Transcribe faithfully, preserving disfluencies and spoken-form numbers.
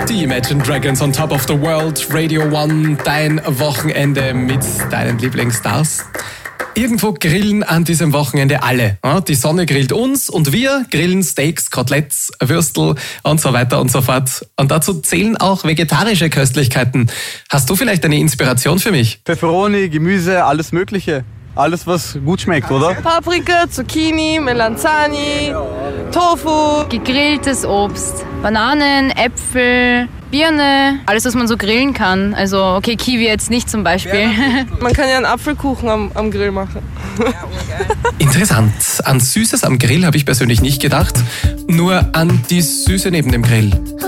Die Imagine Dragons on Top of the World, Radio One, dein Wochenende mit deinen Lieblingsstars. Irgendwo grillen an diesem Wochenende alle. Die Sonne grillt uns und wir grillen Steaks, Koteletts, Würstel und so weiter und so fort. Und dazu zählen auch vegetarische Köstlichkeiten. Hast du vielleicht eine Inspiration für mich? Pepperoni, Gemüse, alles Mögliche. Alles, was gut schmeckt, oder? Paprika, Zucchini, Melanzani, Tofu. Gegrilltes Obst, Bananen, Äpfel, Birne, alles, was man so grillen kann. Also, okay, Kiwi jetzt nicht zum Beispiel. Man kann ja einen Apfelkuchen am, am Grill machen. Interessant. An Süßes am Grill habe ich persönlich nicht gedacht, nur an die Süße neben dem Grill.